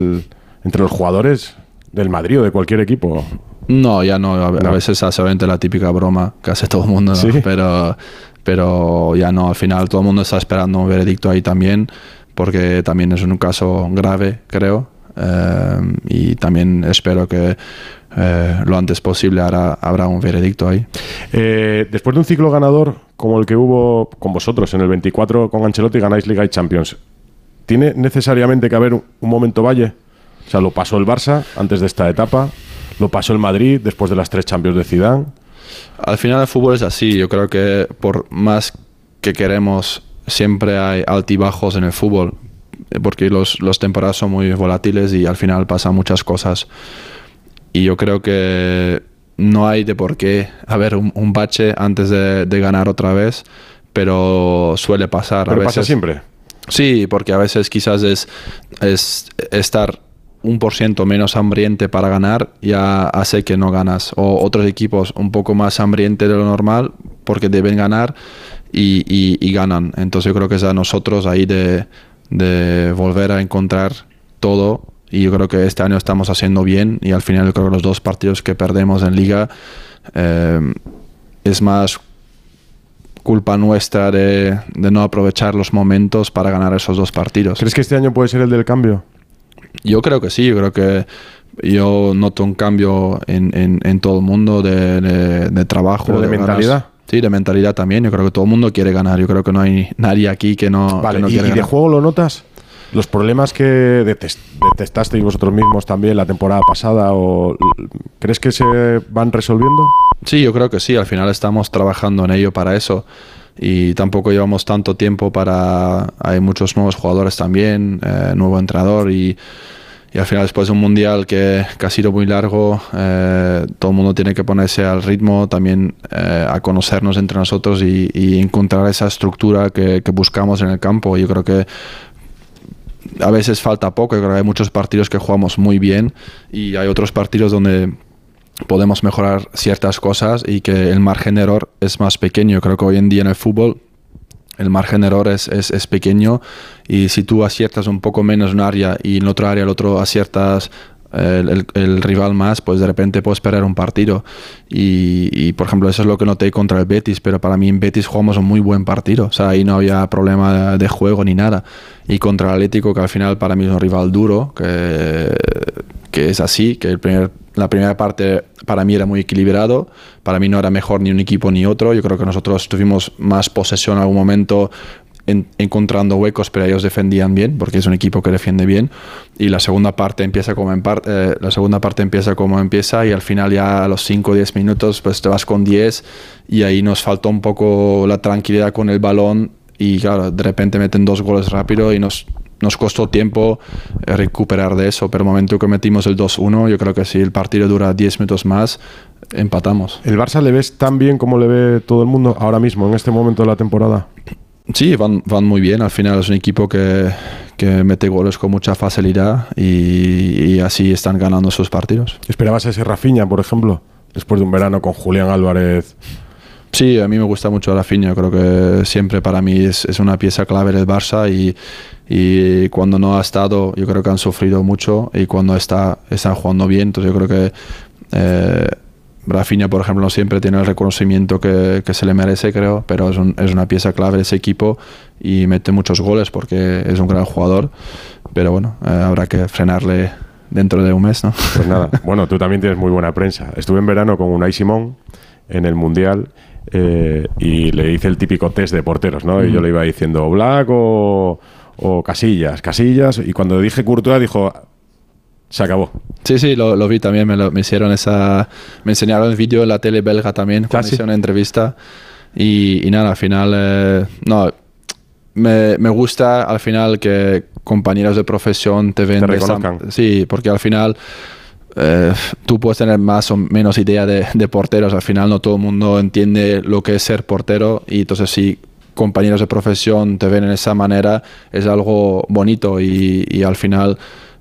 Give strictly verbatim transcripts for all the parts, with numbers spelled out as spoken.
entre los jugadores del Madrid o de cualquier equipo? No, ya no. A, no. a veces hace obviamente la típica broma que hace todo el mundo, ¿no? ¿Sí? pero, pero ya no. Al final todo el mundo está esperando un veredicto ahí también, porque también es un caso grave, creo. Eh, y también espero que eh, lo antes posible hará, habrá un veredicto ahí. Eh, después de un ciclo ganador como el que hubo con vosotros en el veinticuatro con Ancelotti, ganáis Liga y Champions, ¿tiene necesariamente que haber un, un momento valle? O sea, lo pasó el Barça antes de esta etapa, lo pasó el Madrid después de las tres Champions de Zidane. Al final el fútbol es así. Yo creo que por más que queremos, siempre hay altibajos en el fútbol, porque los, los temporadas son muy volátiles y al final pasan muchas cosas. Y yo creo que no hay de por qué haber un, un bache antes de, de ganar otra vez, pero suele pasar. ¿Pero a veces, pasa siempre? Sí, porque a veces quizás es, es estar un por ciento menos hambriente para ganar ya hace que no ganas. O otros equipos un poco más hambrientes de lo normal porque deben ganar y, y, y ganan. Entonces yo creo que es a nosotros ahí de, de volver a encontrar todo. Y yo creo que este año estamos haciendo bien y al final yo creo que los dos partidos que perdemos en Liga eh, es más culpa nuestra de, de no aprovechar los momentos para ganar esos dos partidos. ¿Crees que este año puede ser el del cambio? Yo creo que sí, yo creo que yo noto un cambio en, en, en todo el mundo de, de, de trabajo. ¿Pero de, de mentalidad? Ganas. Sí, de mentalidad también. Yo creo que todo el mundo quiere ganar. Yo creo que no hay nadie aquí que no, vale, que no ¿y, quiere ¿y ganar. de juego lo notas? ¿Los problemas que detest, detestasteis vosotros mismos también la temporada pasada, o crees que se van resolviendo? Sí, yo creo que sí. Al final estamos trabajando en ello para eso. Y tampoco llevamos tanto tiempo para... Hay muchos nuevos jugadores también, eh, nuevo entrenador y, y al final después de un mundial que, que ha sido muy largo, eh, todo el mundo tiene que ponerse al ritmo, también eh, a conocernos entre nosotros y, y encontrar esa estructura que, que buscamos en el campo. Yo creo que a veces falta poco. Yo creo que hay muchos partidos que jugamos muy bien y hay otros partidos donde podemos mejorar ciertas cosas y que el margen de error es más pequeño. Yo creo que hoy en día en el fútbol el margen de error es, es, es pequeño y si tú aciertas un poco menos en un área y en otro área el otro aciertas el, el, el rival más, pues de repente puedes perder un partido y, y por ejemplo eso es lo que noté contra el Betis, pero para mí en Betis jugamos un muy buen partido, o sea, ahí no había problema de, de juego ni nada, y contra el Atlético, que al final para mí es un rival duro, que, que es así, que el primer, la primera parte para mí era muy equilibrado, para mí no era mejor ni un equipo ni otro. Yo creo que nosotros tuvimos más posesión en algún momento, en, encontrando huecos, pero ellos defendían bien porque es un equipo que defiende bien, y la segunda parte empieza como en par, eh, la segunda parte empieza como empieza y al final ya a los cinco o diez minutos pues te vas con diez y ahí nos faltó un poco la tranquilidad con el balón y claro, de repente meten dos goles rápido y nos Nos costó tiempo recuperar de eso, pero el momento que metimos el dos uno, yo creo que si el partido dura diez minutos más, empatamos. ¿El Barça le ves tan bien como le ve todo el mundo ahora mismo, en este momento de la temporada? Sí, van, van muy bien. Al final es un equipo que, que mete goles con mucha facilidad y, y así están ganando sus partidos. ¿Esperabas a ese Rafinha, por ejemplo, después de un verano con Julián Álvarez? Sí, a mí me gusta mucho Rafinha. Creo que siempre para mí es, es una pieza clave del Barça y, y cuando no ha estado, yo creo que han sufrido mucho y cuando está, están jugando bien. Entonces yo creo que eh, Rafinha, por ejemplo, no siempre tiene el reconocimiento que, que se le merece, creo, pero es, un, es una pieza clave de ese equipo y mete muchos goles porque es un gran jugador. Pero bueno, eh, habrá que frenarle dentro de un mes, ¿no? Pues nada, bueno, tú también tienes muy buena prensa. Estuve en verano con Unai Simón en el Mundial eh, y le hice el típico test de porteros, ¿no? Mm. Y yo le iba diciendo Black o, o Casillas, Casillas, y cuando dije Courtois dijo, se acabó. Sí, sí, lo, lo vi también, me, lo, me hicieron esa, me enseñaron el vídeo en la tele belga también, cuando hice una entrevista y, y nada, al final, eh, no, me, me gusta al final que compañeros de profesión te ven. Te reconozcan. Esa, sí, porque al final Eh, tú puedes tener más o menos idea de, de porteros, al final no todo el mundo entiende lo que es ser portero y entonces si compañeros de profesión te ven en esa manera es algo bonito y, y al final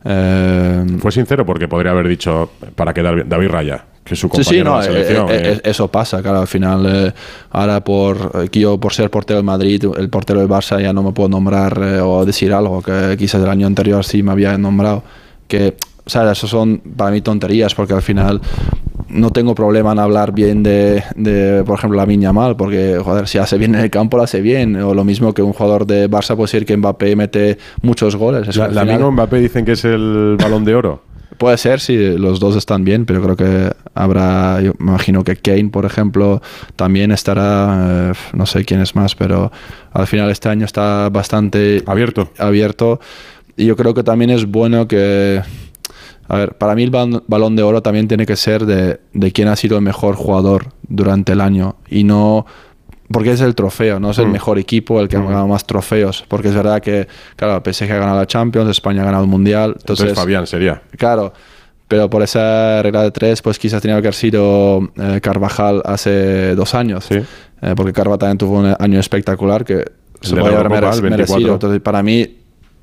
eh, fue sincero porque podría haber dicho para que David Raya, que es su compañero, sí, sí, no, de la selección, eh, eh, eh. eso pasa, claro, al final eh, ahora por yo por ser portero del Madrid, el portero del Barça ya no me puedo nombrar eh, o decir algo que quizás el año anterior sí me había nombrado. que, o sea, eso son para mí tonterías, porque al final no tengo problema en hablar bien de, de por ejemplo, Lamine Yamal, porque, joder, si hace bien en el campo, lo hace bien. O lo mismo que un jugador de Barça puede decir que Mbappé mete muchos goles. Es La, que Lamine o Mbappé dicen que es el Balón de Oro. Puede ser, si sí, los dos están bien, pero creo que habrá, yo me imagino que Kane, por ejemplo, también estará, eh, no sé quién es más, pero al final este año está bastante abierto. abierto. Y yo creo que también es bueno que... A ver, para mí el Balón de Oro también tiene que ser de, de quién ha sido el mejor jugador durante el año y no... Porque es el trofeo, no es el mm. mejor equipo el que mm. ha ganado más trofeos. Porque es verdad que, claro, el P S G ha ganado la Champions, España ha ganado el Mundial. Entonces, entonces Fabián sería. Claro, pero por esa regla de tres, pues quizás tenía que haber sido eh, Carvajal hace dos años. Sí. Eh, porque Carva también tuvo un año espectacular que el se puede haber mere merecido. Entonces, para mí,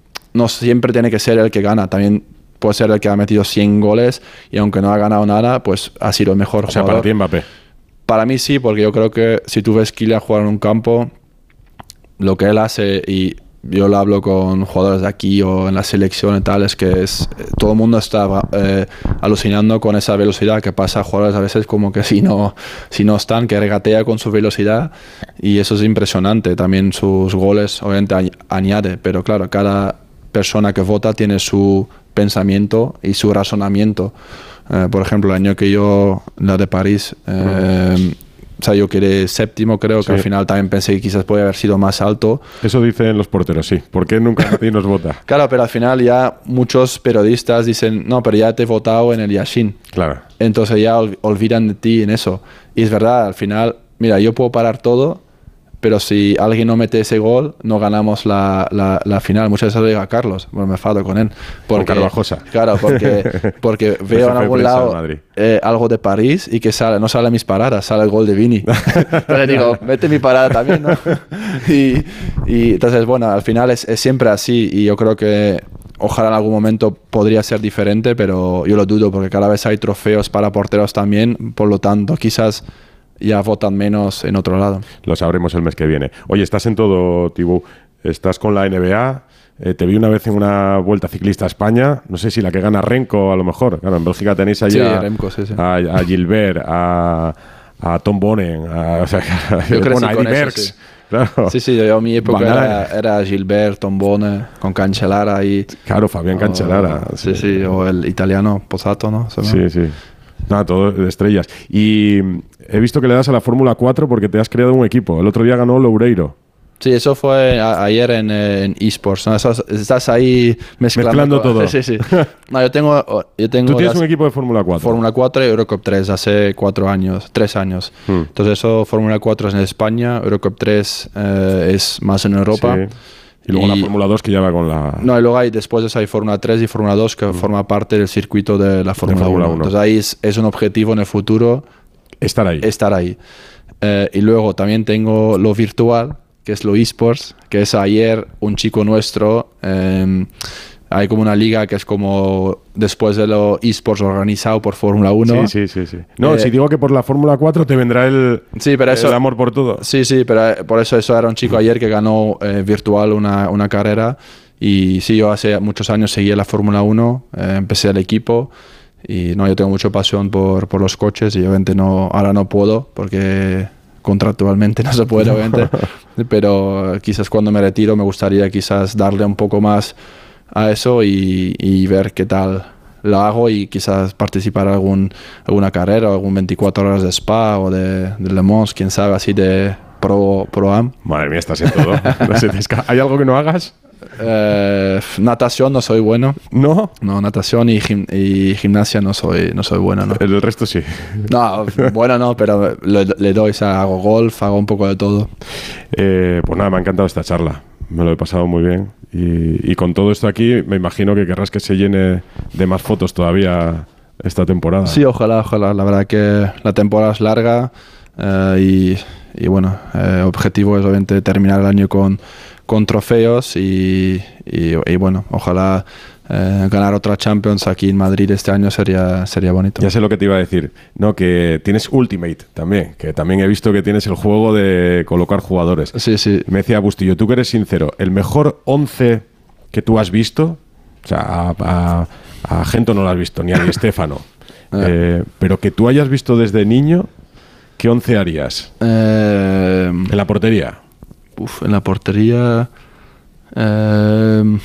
no siempre tiene que ser el que gana. También puede ser el que ha metido cien goles y aunque no ha ganado nada, pues ha sido el mejor o sea, jugador. Para ti Mbappé. Para mí sí, porque yo creo que si tú ves Kylian jugar en un campo, lo que él hace, y yo lo hablo con jugadores de aquí o en la selección y tal, es que es, todo el mundo está eh, alucinando con esa velocidad que pasa a jugadores a veces como que si no, si no están, que regatea con su velocidad, y eso es impresionante. También sus goles obviamente añade, pero claro, cada persona que vota tiene su pensamiento y su razonamiento. Uh, por ejemplo, el año que yo, la de París, eh, uh-huh. o sea, yo quedé séptimo, creo sí. que al final también pensé que quizás podía haber sido más alto. Eso dicen los porteros, sí. ¿Por qué nunca nadie nos vota? Claro, pero al final ya muchos periodistas dicen, no, pero ya te he votado en el Yashin. Claro. Entonces ya ol olvidan de ti en eso. Y es verdad, al final, mira, yo puedo parar todo, pero si alguien no mete ese gol, no ganamos la, la, la final. Muchas veces lo digo a Carlos, bueno, me enfado con él. Porque, con Carvajosa. Claro, porque, porque veo en algún lado eh, algo de París y que sale, no sale mis paradas, sale el gol de Vini. Entonces digo, mete mi parada también, ¿no? y, y entonces, bueno, al final es, es siempre así, y yo creo que ojalá en algún momento podría ser diferente, pero yo lo dudo, porque cada vez hay trofeos para porteros también, por lo tanto, quizás ya votan menos en otro lado. Lo sabremos el mes que viene. Oye, estás en todo, Thibaut. Estás con la N B A. Eh, te vi una vez en una Vuelta Ciclista a España. No sé si la que gana Renko, a lo mejor. Claro, en Bélgica tenéis allí sí, a, Remco, sí, sí. a, a Gilbert, a, a Tom Bonen, a, o sea, yo crecí bueno, a Eddie con Merckx. Eso, sí. Claro. Sí, sí, yo mi época era, era Gilbert, Tom Bonen, con Cancellara y... Claro, Fabián Cancellara. Oh, sí, sí, o el italiano Pozzato, ¿no? Sí, sí. Nada, todo de estrellas. Y he visto que le das a la Fórmula cuatro porque te has creado un equipo. El otro día ganó Loureiro. Sí, eso fue a, ayer en, en eSports, ¿no? Estás, estás ahí mezclando, mezclando todo. Sí, sí, sí. No, yo tengo, yo tengo Tú tienes un equipo de Fórmula cuatro. Fórmula cuatro y Eurocup tres hace cuatro años, tres años. Hmm. Entonces eso, Fórmula cuatro es en España, Eurocup tres eh, es más en Europa. Sí. Y luego y, la Fórmula dos que ya va con la... No, y luego hay, después de eso hay Fórmula tres y Fórmula dos que mm. forma parte del circuito de la Fórmula uno. Entonces ahí es, es un objetivo en el futuro. Estar ahí. Estar ahí. Eh, y luego también tengo lo virtual, que es lo eSports, que es ayer un chico nuestro... Eh, hay como una liga que es como después de lo eSports organizado por Fórmula uno. Sí, sí, sí, sí. No, eh, si digo que por la Fórmula cuatro te vendrá el, sí, pero eso, el amor por todo. Sí, sí, pero por eso eso era un chico ayer que ganó eh, virtual una, una carrera. Y sí, yo hace muchos años seguía la Fórmula uno, eh, empecé el equipo. Y no, yo tengo mucha pasión por, por los coches y obviamente no, ahora no puedo porque contractualmente no se puede, obviamente. Pero quizás cuando me retiro me gustaría quizás darle un poco más a eso y, y ver qué tal lo hago y quizás participar en algún, alguna carrera, algún veinticuatro horas de Spa o de, de Le Mans, quién sabe, así de Pro, Pro Am. Madre mía, estás en todo. No sé, ¿hay algo que no hagas? Eh, natación no soy bueno. ¿No? No, natación y, gim, y gimnasia no soy, no soy bueno, ¿no? El resto sí. No, bueno no, pero le, le doy, o sea, hago golf, hago un poco de todo. Eh, pues nada, me ha encantado esta charla. Me lo he pasado muy bien. Y, y con todo esto aquí, me imagino que querrás que se llene de más fotos todavía esta temporada. Sí, ojalá, ojalá. La verdad que la temporada es larga eh, y, y bueno, el eh, objetivo es obviamente terminar el año con, con trofeos y, y, y bueno, ojalá eh, ganar otra Champions aquí en Madrid este año sería, sería bonito. Ya sé lo que te iba a decir, no, que tienes Ultimate también, que también he visto que tienes el juego de colocar jugadores. Sí, sí. Me decía Bustillo, tú que eres sincero, ¿el mejor once que tú has visto, o sea, a, a, a Gento no lo has visto, ni a Di Stéfano. eh, pero que tú hayas visto desde niño, ¿qué once harías? Eh, ¿En la portería? Uf, en la portería... Eh,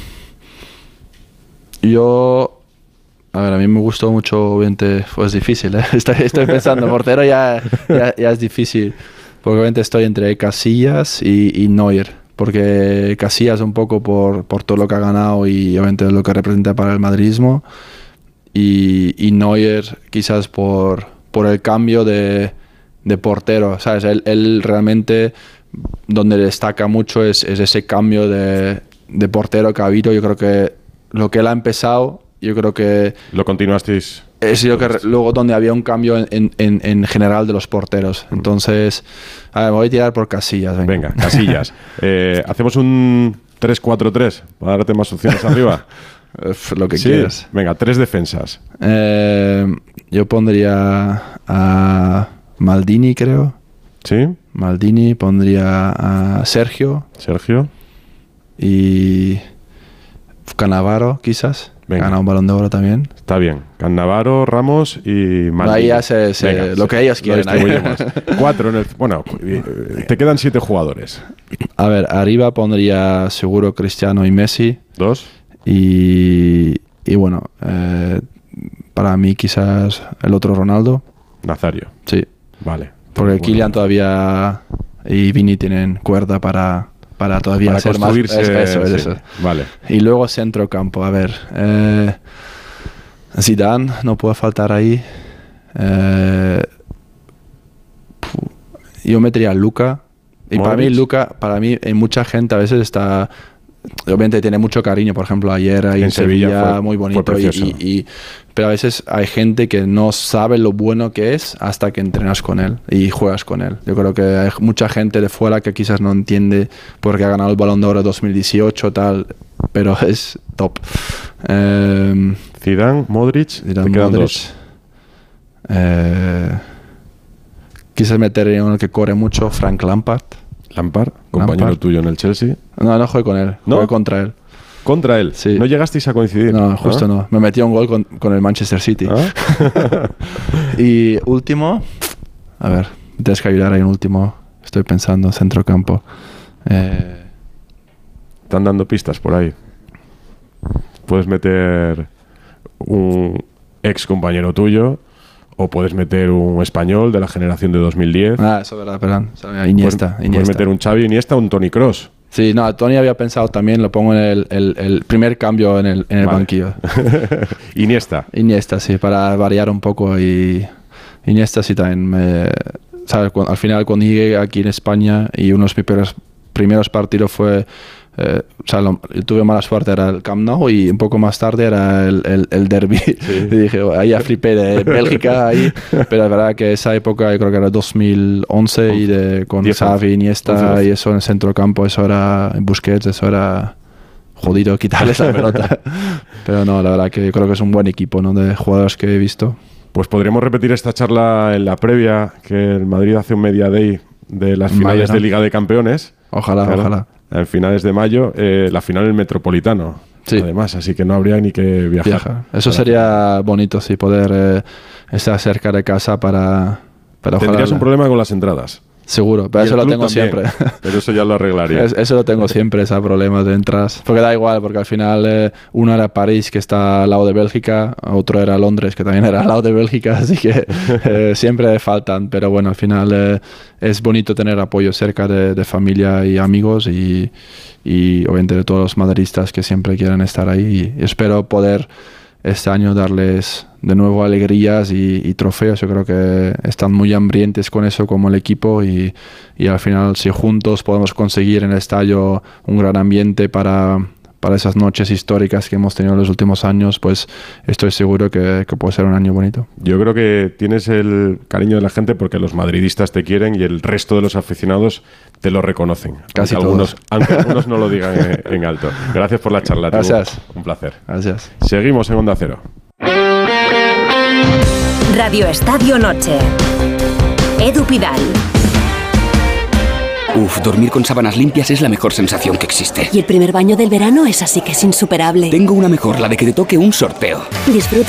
yo... A ver, a mí me gustó mucho, obviamente, pues difícil, ¿eh? Estoy, estoy pensando, portero ya, ya, ya es difícil, porque obviamente estoy entre Casillas y, y Neuer, porque Casillas un poco por, por todo lo que ha ganado y obviamente lo que representa para el madridismo, y, y Neuer quizás por, por el cambio de, de portero, ¿sabes? Él, él realmente, donde destaca mucho es, es ese cambio de, de portero que ha habido. Yo creo que lo que él ha empezado... Yo creo que... ¿Lo continuasteis? Es lo que re, luego donde había un cambio en, en, en general de los porteros. Entonces, a ver, me voy a tirar por Casillas. Venga, venga Casillas. eh, ¿Hacemos un tres cuatro tres para darte más opciones arriba? Lo que sí, quieras. Venga, tres defensas. Eh, yo pondría a Maldini, creo. ¿Sí? Maldini, pondría a Sergio. Sergio. Y Cannavaro, quizás. Venga. Gana un Balón de Oro también. Está bien. Cannavaro, Ramos y Maldini. Ahí ya se, se, Venga, lo que ellos quieren. Cuatro en el... Bueno, te quedan siete jugadores. A ver, arriba pondría seguro Cristiano y Messi. Dos. Y, y bueno, eh, para mí quizás el otro Ronaldo. Nazario. Sí. Vale. Porque bueno, Kylian todavía y Vini tienen cuerda para... para todavía para ser más... Es, eso, es sí, eso. Vale. Y luego centrocampo, a ver. Eh, Zidane no puede faltar ahí. Eh, yo metería a Luka. Y Modric. Para mí, Luka, para mí, hay mucha gente a veces está... Obviamente tiene mucho cariño, por ejemplo, ayer ahí en, en Sevilla, Sevilla fue, muy bonito. Y, y, y, pero a veces hay gente que no sabe lo bueno que es hasta que entrenas con él y juegas con él. Yo creo que hay mucha gente de fuera que quizás no entiende por qué ha ganado el Balón de Oro dos mil dieciocho, tal, pero es top. Eh, Zidane, Modric, Zidane, te quedan Modric. Dos. Eh, quizás meter en uno que corre mucho, Frank Lampard. Lampard, compañero Lampard. tuyo en el Chelsea. No, no jugué con él, ¿No? jugué contra él. ¿Contra él? Sí. ¿No llegasteis a coincidir? No, justo ¿Ah? no. Me metió un gol con, con el Manchester City. ¿Ah? Y último, a ver, me tienes que ayudar ahí en último. Estoy pensando, centrocampo. Eh... Están dando pistas por ahí. Puedes meter un ex compañero tuyo. O puedes meter un español de la generación de dos mil diez. Ah, eso es verdad, perdón. Iniesta, puedes, Iniesta. Puedes meter un Xavi, Iniesta o un Toni Kroos. Sí, no, Toni había pensado también, lo pongo en el, el, el primer cambio en el, en el vale. banquillo. Iniesta. Iniesta, sí, para variar un poco. Y Iniesta sí también. Me, ¿sabes? Al final, cuando llegué aquí en España y uno de mis primeros, primeros partidos fue... Eh, o sea, lo, tuve mala suerte, era el Camp Nou y un poco más tarde era el, el, el derbi. Sí. Y dije, ahí ya flipé de Bélgica, ahí, pero es verdad que esa época, yo creo que era dos mil once once y de, con Xavi, Iniesta once, once. Y eso en el centro campo, eso era, en Busquets, eso era jodido quitarle esa pelota. Pero no, la verdad que yo creo que es un buen equipo, ¿no? De jugadores que he visto. Pues podríamos repetir esta charla en la previa, que el Madrid hace un media day de las finales Mañana. de Liga de Campeones. Ojalá, claro. ojalá. En finales de mayo, eh, la final en Metropolitano, sí. además, así que no habría ni que viajar. Viaja. Eso sería bonito, sí, poder eh, estar cerca de casa para... para Tendrías un problema con las entradas. Seguro, pero eso lo tengo también, siempre. Pero eso ya lo arreglaría. Es, eso lo tengo siempre, ese problema de entradas. Porque da igual, porque al final eh, uno era París, que está al lado de Bélgica, otro era Londres, que también era al lado de Bélgica, así que eh, siempre faltan. Pero bueno, al final eh, es bonito tener apoyo cerca de, de familia y amigos y, y obviamente de todos los madridistas que siempre quieren estar ahí. Y espero poder este año darles de nuevo alegrías y, y trofeos. Yo creo que están muy hambrientes con eso como el equipo y, y al final si juntos podemos conseguir en el estadio un gran ambiente para, para esas noches históricas que hemos tenido en los últimos años, pues estoy seguro que, que puede ser un año bonito. Yo creo que tienes el cariño de la gente porque los madridistas te quieren y el resto de los aficionados te lo reconocen. Casi aunque todos. Algunos, aunque algunos no lo digan en, en alto. Gracias por la charla. Gracias. Tuvo un placer. Gracias. Seguimos en Onda Cero. Radio Estadio Noche. Edu Pidal. Uf, dormir con sábanas limpias es la mejor sensación que existe. Y el primer baño del verano es así que es insuperable. Tengo una mejor, la de que te toque un sorteo. Disfruta